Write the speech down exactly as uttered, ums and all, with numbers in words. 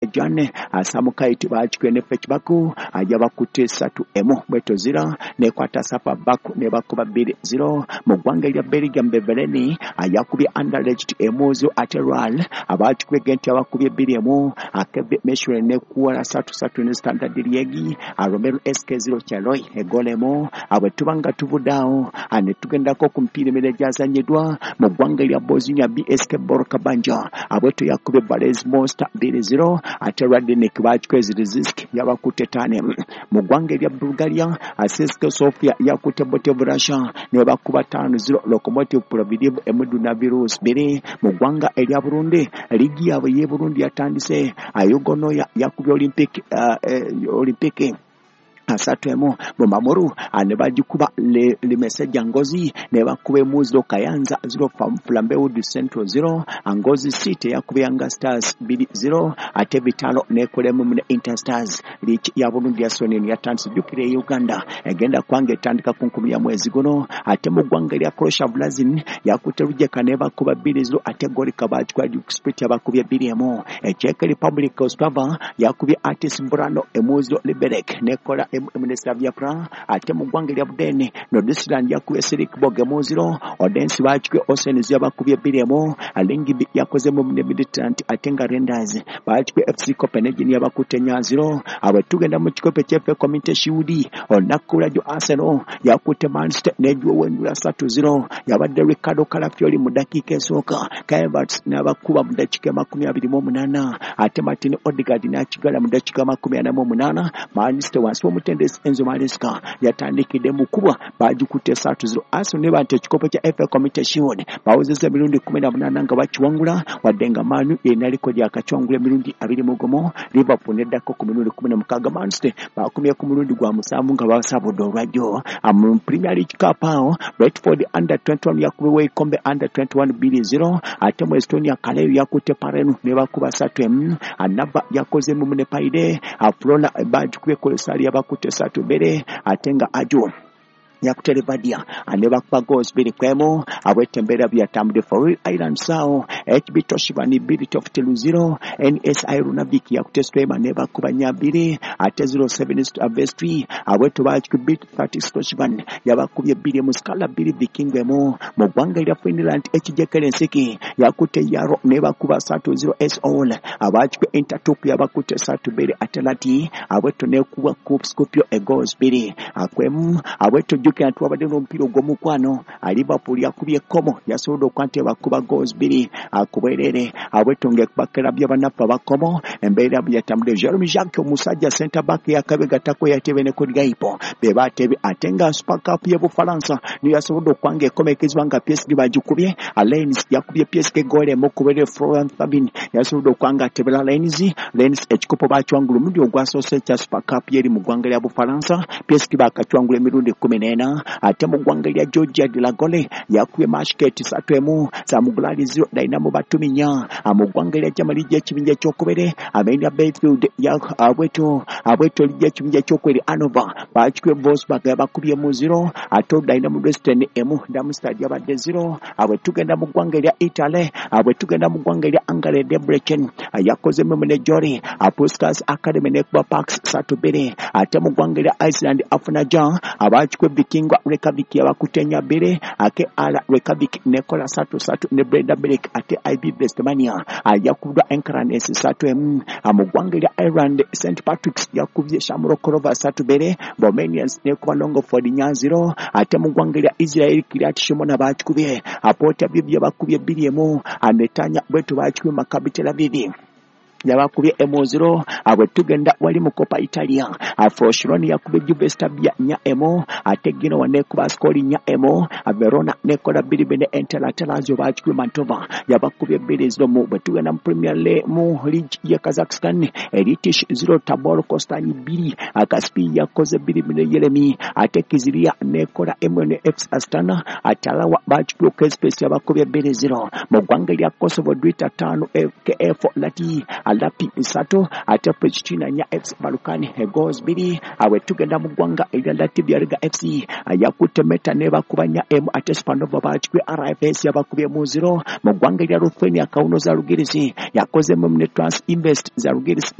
Jane asamukaiti bachikwe ne Fetchbaku ajaba kute satu emo bweto zira ne kwata sapa baku ne bakuba biri zero mu ggwanga lya Belgium Bevereni ayakubye underaged emozo ateral abachikwe genti abakubye biri emo akebe meshwe ne kuwala satu satu ne Standard Liegi Romero S K zero Charoy egolemo abetubanga tubudao ane tugendako kumpira meneja azanyedwa mu ggwanga lya Bosnia B S K Borokabanja abweto yakubye Bales Monster biri zero ate Radinik bachikwe Zirizisk yabakute tane mu ggwanga lya Bulgaria Aseska Sofia yakute Botev Russia ne bakuba tano zero Lokomotiv Providiv Emuduna Virus biri mu ggwanga elya Burundi ligi yabo ye Burundi yatandise ayogono ya yakubye Olympic uh, uh, Olympic asatu emo bomamuru ane bajikuba le, le message Ngozi ne bakube Muzlo Kayanza zero from Flambeau du Centro zero Ngozi City yakube Yanga Stars bidi zero ate Vitalo ne kolemu mune Interstars lich ya Burundi yasoni ya tansi dukire Uganda egenda kwange tandika kunkumi ya mwezi gono ate mu ggwanga lya Croatia Blazin yakute rujeka ne bakuba bidi zero ate goli kabachwa Split yabakubye bidi emo e Czech Republic Ostrava yakubye Atis Mburano Emuzlo Liberec ne kola Minister of Yapra ate mu ggwanga lya Budene Nordisland yakubye Sirik Bogemoziro Odense bachikwe Osens yabakubye biremo alingi yakoze mu Mediterranean atenga Renders bachikwe F C Copenhagen yabakute Nyanziro abatugenda mu kikope chefe Community Shield onakula jo Arsenal yakute Manchester nejwe wendula satu zero yabadde Ricardo Calafiori mu dakika esoka Calverts nabakuba mu dakika makumi abiri mu munana ate Martin Odegaard n'akigala mu dakika makumi ana mu munana Manchester wansi omutendesi Enzo Maresca yatandikide mu kubwa bajikute satu zero Arsenal ne bante kikopo cha F A Community Shield bawozese mirundi kumi na munana nga bakiwangula wadenga Manu enaliko lya kachwangula mirundi abiri mugomo Liverpool nedako ku mirundi kumi na mukaaga Manchester bakumye ku mirundi gwa musanvu nga basabodo olwajjo mu Premier League Cup awo Brentford under twenty-one yakubewe ikombe under twenty-one bili zero ate mu Estonia Kaleyo yakute Parenu ne bakuba satu emu Anaba yakoze mu Munepaide Afrola bajikuye kolesali yabakute satu bere atenga ajo yakutele Badia aneba kwa goals bili kwemo awetembera byatambude for Island sao H B Toshiba ni bili tofutelu zero N S I Runabiki yakuteswema neba kubanya bili ate zero seven Avestry aweto bachiku bit thirty Toshiba yabakubye bili muskala bili vikingwemo mu ggwanga lya Finland H J Kerensiki yakute Yaro neba kuba satu zero S all abachiku Intertop yabakute satu bili Atalati aweto ne kuwa Cup Skopje e goals bili akwemu aweto Kantu abadde n'omupiira ogw'omukwano Liverpool yakubye komo yasobola okwante bakuba goals biri akuberere abwetonge bakera byabanafa bakomo embeera byatambule Jeremy Jacques omusajja center back yakabega tako yatebene ko gaipo bebatebe atenga Super Cup ye Bufaransa ni yasobola okwange komekizwa nga P S G bajukubye Lens yakubye P S G gole mu kubere Florent Fabin yasobola okwanga tebela Lens Lens ekikopo bachwangulu mundi ogwasoose cha Super Cup yeri mu ggwanga lya Bufaransa P S G bakachwangula emirundi kumi n'ena ate mu ggwanga lya Georgia de la Gole yakuye Mashket satu emu za mugulali zero Dynamo batuminya mu ggwanga lya Jamali y'ekibinja ky'okubere Amenia Bayfield ya abweto abweto y'ekibinja ky'okweri Anova bakikuye Wolfsburg bakubye mu zero ate Dynamo Dresden emu Darmstadt yabadde zero abwetugenda mu ggwanga lya Italy abwetugenda mu ggwanga lya Angare Debrecen yakoze mu Jori Puskas Academy ne Parks satu bere ate mu ggwanga lya Iceland Afunaja abakikuye Vikingwa Reykjavik yabakutenya bere ake ala Reykjavik nekola satu satu ne Breda Belek ate I B Bestmania yakubwa Enkranes satu emu mu ggwanga lya Ireland Saint Patrick's yakubye Shamrock Rovers satu bere Bomanians ne kuba Longford Nyanziro ate mu ggwanga lya Israel Kiryat Shimona bakikubye apota bibye bakubye biliemu anetanya bwetu bakikubye Maccabi Tel Aviv yabakubye emo zero abwetugenda wali mu Copa Italia Frosinone yakubye Juve Stabia nya emo ate Gino wane kuba skori nya emo Verona nekola bili bene Enter Lazio bakubye Mantova yabakubye bili zero mu bwetugenda mu Premier League mu League ya Kazakhstan Elitish zero Tabor Kostani bili Akaspi yakoze bili bene Yeremi ate Kiziria nekola M N F Astana Atalawa bakubye Kespes yabakubye bili zero mu ggwanga lya Kosovo Dwita tano F K F Lati Alapi Isato ate Pristina nya F C Balkani goals bili awetugenda mu ggwanga erya Latvia Riga F C yakute Meta ne bakubanya M ate Spanova bakubye R F S yabakubye mu zero mu ggwanga erya Ruthenia Kauno za Rugirisi yakoze mu Trans Invest za Rugirisi